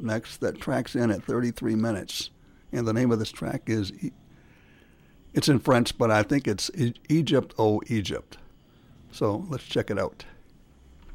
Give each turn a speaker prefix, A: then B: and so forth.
A: up next that tracks in at 33 minutes. And the name of this track is, it's in French, but I think it's Egypt, Oh Egypt. So let's check it out.